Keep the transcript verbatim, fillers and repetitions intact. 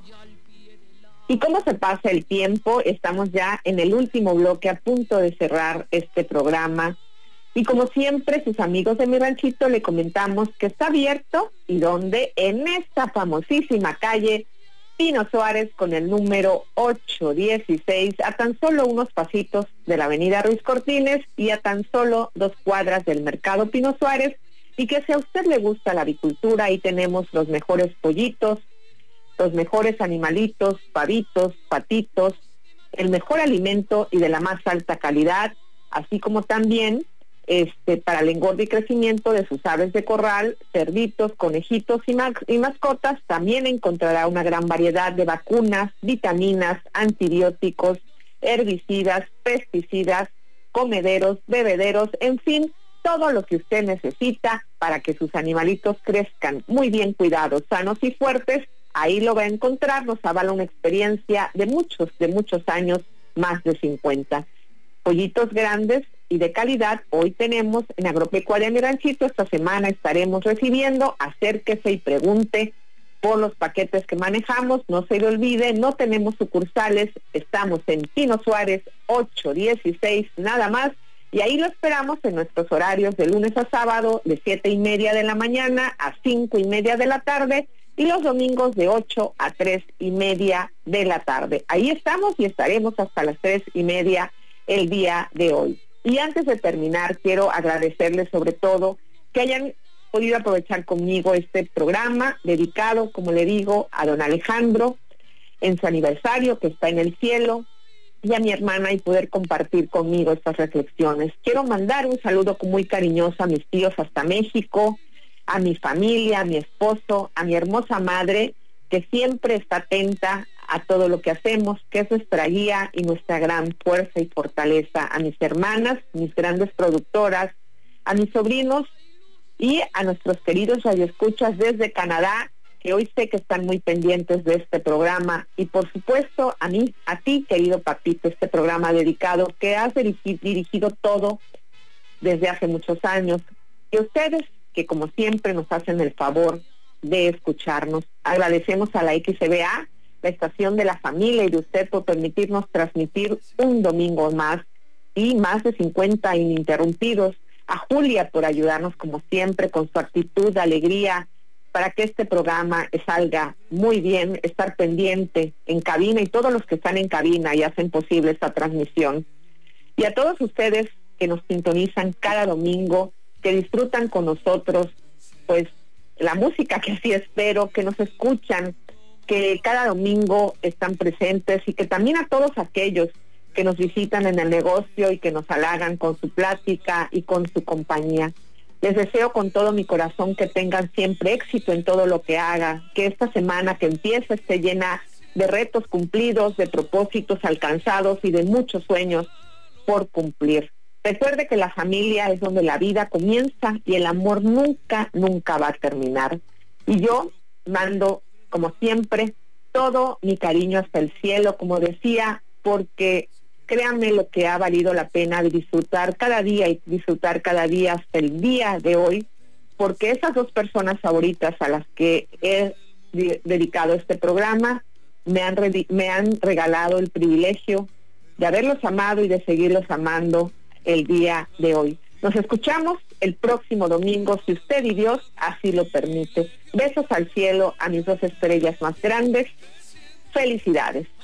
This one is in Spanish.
¿Y cómo se pasa el tiempo? Estamos ya en el último bloque, a punto de cerrar este programa. Y como siempre, sus amigos de Mi Ranchito le comentamos que está abierto, y dónde, en esta famosísima calle Pino Suárez con el número ocho dieciséis, a tan solo unos pasitos de la avenida Ruiz Cortines y a tan solo dos cuadras del mercado Pino Suárez. Y que si a usted le gusta la avicultura, ahí tenemos los mejores pollitos, los mejores animalitos, pavitos, patitos, el mejor alimento y de la más alta calidad, así como también este para el engorde y crecimiento de sus aves de corral, cerditos, conejitos y, ma- y mascotas. También encontrará una gran variedad de vacunas, vitaminas, antibióticos, herbicidas, pesticidas, comederos, bebederos, en fin, todo lo que usted necesita para que sus animalitos crezcan muy bien cuidados, sanos y fuertes. Ahí lo va a encontrar, nos avala una experiencia de muchos, de muchos años, más de cincuenta. Pollitos grandes y de calidad, hoy tenemos en Agropecuaria Mi Ranchito. Esta semana estaremos recibiendo, acérquese y pregunte por los paquetes que manejamos, no se le olvide, no tenemos sucursales, estamos en Pino Suárez ocho dieciséis nada más, y ahí lo esperamos en nuestros horarios de lunes a sábado, de siete y media de la mañana a cinco y media de la tarde, y los domingos de ocho a tres y media de la tarde. Ahí estamos y estaremos hasta las tres y media el día de hoy. Y antes de terminar, quiero agradecerles sobre todo que hayan podido aprovechar conmigo este programa dedicado, como le digo, a don Alejandro en su aniversario, que está en el cielo, y a mi hermana, y poder compartir conmigo estas reflexiones. Quiero mandar un saludo muy cariñoso a mis tíos hasta México, a mi familia, a mi esposo, a mi hermosa madre, que siempre está atenta a todo lo que hacemos, que es nuestra guía y nuestra gran fuerza y fortaleza, a mis hermanas, mis grandes productoras, a mis sobrinos y a nuestros queridos radioescuchas desde Canadá, que hoy sé que están muy pendientes de este programa, y por supuesto a mí, a ti, querido papito, este programa dedicado que has dirigi- dirigido todo desde hace muchos años, y ustedes que como siempre nos hacen el favor de escucharnos. Agradecemos a la X B A, la estación de la familia, y de usted por permitirnos transmitir un domingo más, y más de cincuenta ininterrumpidos. A Julia por ayudarnos como siempre con su actitud, alegría, para que este programa salga muy bien, estar pendiente en cabina, y todos los que están en cabina y hacen posible esta transmisión. Y a todos ustedes que nos sintonizan cada domingo, que disfrutan con nosotros, pues, la música que así espero, que nos escuchan, que cada domingo están presentes, y que también a todos aquellos que nos visitan en el negocio y que nos halagan con su plática y con su compañía. Les deseo con todo mi corazón que tengan siempre éxito en todo lo que haga, que esta semana que empieza esté llena de retos cumplidos, de propósitos alcanzados y de muchos sueños por cumplir. Recuerde que la familia es donde la vida comienza y el amor nunca, nunca va a terminar. Y yo mando, como siempre, todo mi cariño hasta el cielo, como decía, porque créanme lo que ha valido la pena de disfrutar cada día y disfrutar cada día hasta el día de hoy, porque esas dos personas favoritas a las que he de- dedicado este programa me han, re- me han regalado el privilegio de haberlos amado y de seguirlos amando el día de hoy. Nos escuchamos el próximo domingo, si usted y Dios así lo permite. Besos al cielo a mis dos estrellas más grandes. Felicidades.